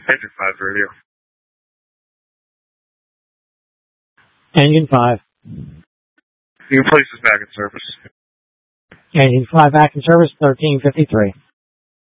Engine 5 radio. Engine 5. You can place this back in service. Engine 5 back in service, 1353.